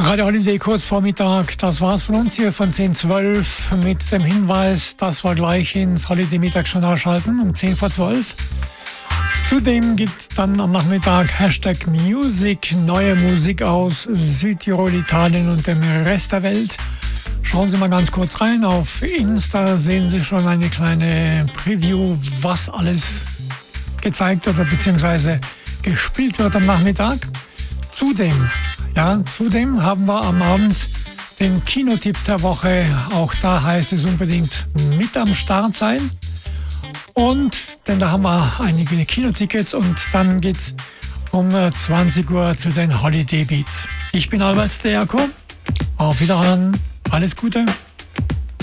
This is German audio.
Radio Holiday kurz vor Mittag. Das war's von uns hier von 10:12 mit dem Hinweis, dass wir gleich ins Holiday Mittagsjournal schalten um 10 vor 12. Zudem gibt dann am Nachmittag #Music, neue Musik aus Südtirol, Italien und dem Rest der Welt. Schauen Sie mal ganz kurz rein. Auf Insta sehen Sie schon eine kleine Preview, was alles gezeigt oder beziehungsweise gespielt wird am Nachmittag. Zudem haben wir am Abend den Kinotipp der Woche. Auch da heißt es unbedingt mit am Start sein. Denn da haben wir einige Kinotickets und dann geht's um 20 Uhr zu den Holiday Beats. Ich bin Albert der Jakob. Auf Wiederhören. Alles Gute.